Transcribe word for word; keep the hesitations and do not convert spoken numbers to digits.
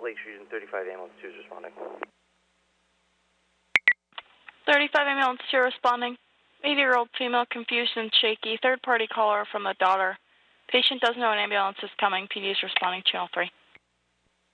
Lake Street and thirty-five ambulance two is responding. thirty-five ambulance two responding. eighty-year-old female confused and shaky. Third-party caller from the daughter. Patient doesn't know an ambulance is coming. P D is responding channel three.